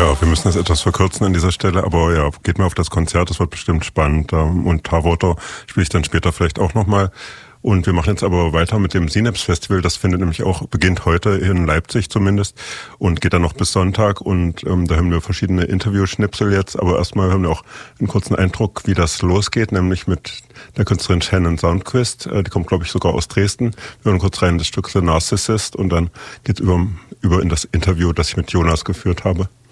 Ja, wir müssen das etwas verkürzen an dieser Stelle, aber ja, geht mal auf das Konzert, das wird bestimmt spannend. Und Tarwater spiele ich dann später vielleicht auch nochmal. Und wir machen jetzt aber weiter mit dem Synapse Festival. Das beginnt heute in Leipzig zumindest und geht dann noch bis Sonntag. Und da haben wir verschiedene Interview-Schnipsel jetzt. Aber erstmal haben wir auch einen kurzen Eindruck, wie das losgeht, nämlich mit der Künstlerin Shannon Soundquist. Die kommt, glaube ich, sogar aus Dresden. Wir hören kurz rein das Stück The Narcissist und dann geht's über in das Interview, das ich mit Jonas geführt habe.